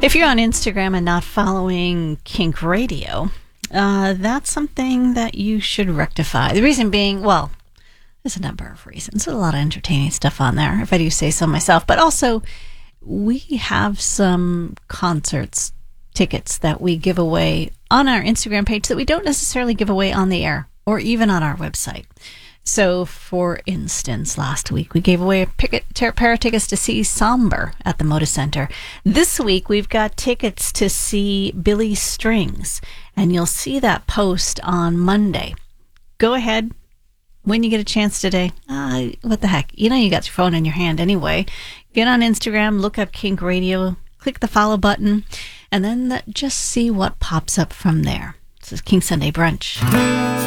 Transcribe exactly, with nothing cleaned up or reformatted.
If you're on Instagram and not following Kink Radio, uh, that's something that you should rectify. The reason being, well, there's a number of reasons. There's a lot of entertaining stuff on there, if I do say so myself. But also, we have some concerts tickets that we give away on our Instagram page that we don't necessarily give away on the air or even on our website. So, for instance, last week we gave away a picket, ter- pair of tickets to see Somber at the Moda Center. This week we've got tickets to see Billy Strings, and you'll see that post on Monday. Go ahead, when you get a chance today. Uh, what the heck? You know you got your phone in your hand anyway. Get on Instagram, look up Kink Radio, click the follow button, and then just see what pops up from there. This is Kink Sunday Brunch.